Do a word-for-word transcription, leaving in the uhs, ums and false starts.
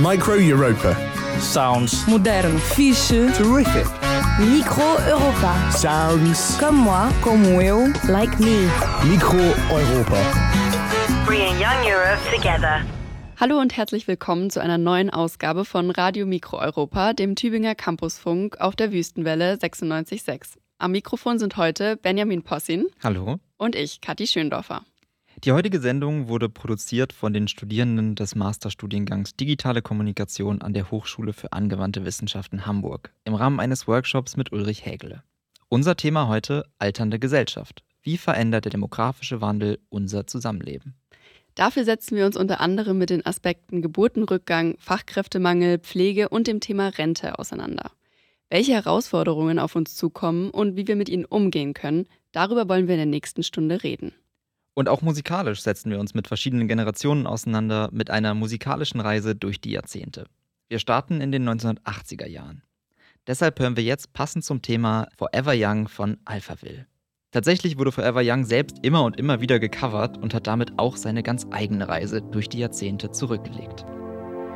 Micro Europa. Sounds. Moderno. Fixe. Terrific. Micro Europa. Sounds. Comme moi. Como eu. Like me. Micro Europa. Bringing Young Europe together. Hallo und herzlich willkommen zu einer neuen Ausgabe von Radio Mikro Europa, dem Tübinger Campusfunk auf der Wüstenwelle sechsundneunzig Komma sechs. Am Mikrofon sind heute Benjamin Possin. Hallo. Und ich, Kathi Schöndorfer. Die heutige Sendung wurde produziert von den Studierenden des Masterstudiengangs Digitale Kommunikation an der Hochschule für angewandte Wissenschaften Hamburg im Rahmen eines Workshops mit Ulrich Hägele. Unser Thema heute: alternde Gesellschaft. Wie verändert der demografische Wandel unser Zusammenleben? Dafür setzen wir uns unter anderem mit den Aspekten Geburtenrückgang, Fachkräftemangel, Pflege und dem Thema Rente auseinander. Welche Herausforderungen auf uns zukommen und wie wir mit ihnen umgehen können, darüber wollen wir in der nächsten Stunde reden. Und auch musikalisch setzen wir uns mit verschiedenen Generationen auseinander, mit einer musikalischen Reise durch die Jahrzehnte. Wir starten in den neunzehnhundertachtziger Jahren. Deshalb hören wir jetzt passend zum Thema Forever Young von Alphaville. Tatsächlich wurde Forever Young selbst immer und immer wieder gecovert und hat damit auch seine ganz eigene Reise durch die Jahrzehnte zurückgelegt.